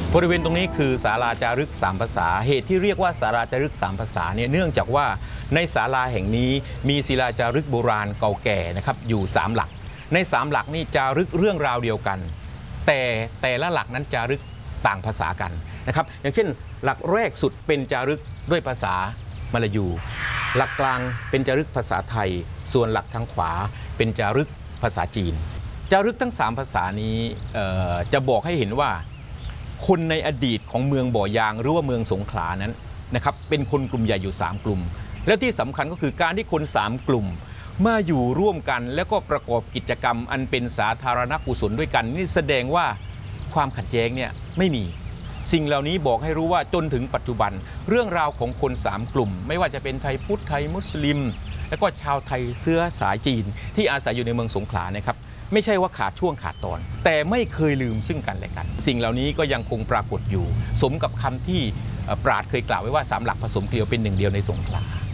บริเวณตรงนี้คือศาลาจารึก3ภาษาเหตุที่เรียกว่าศาลาจารึก3ภาษาเนี่ยเนื่องจากว่าในศาลาแห่งนี้มีศิลาจารึกโบราณเก่าแก่นะครับอยู่3หลักใน3หลักนี่จารึกเรื่องราวเดียวกันแต่ละหลักนั้นจารึกต่างภาษากันนะครับอย่างเช่นหลักแรกสุดเป็นจารึกด้วยภาษามลายูหลักกลางเป็นจารึกภาษาไทยส่วนหลักทางขวาเป็นจารึกภาษาจีนจารึกทั้ง3ภาษานี้จะบอกให้เห็นว่าคนในอดีตของเมืองบ่อยางหรือว่าเมืองสงขลานั้นนะครับเป็นคนกลุ่มใหญ่อยู่3กลุ่มและที่สำคัญก็คือการที่คน3กลุ่มมาอยู่ร่วมกันแล้วก็ประกอบกิจกรรมอันเป็นสาธารณกุศลด้วยกันนี่แสดงว่าความขัดแย้งเนี่ยไม่มีสิ่งเหล่านี้บอกให้รู้ว่าจนถึงปัจจุบันเรื่องราวของคน3กลุ่มไม่ว่าจะเป็นไทยพุทธไทยมุสลิมและก็ชาวไทยเชื้อสายจีนที่อาศัยอยู่ในเมืองสงขลานะครับไม่ใช่ว่าขาดช่วงขาดตอนแต่ไม่เคยลืมซึ่งกันและกันสิ่งเหล่านี้ก็ยังคงปรากฏอยู่สมกับคำที่ปราชญ์เคยกล่าวไว้ว่า3หลักผสมเกลียวเป็นหนึ่งเดียวในสงขลา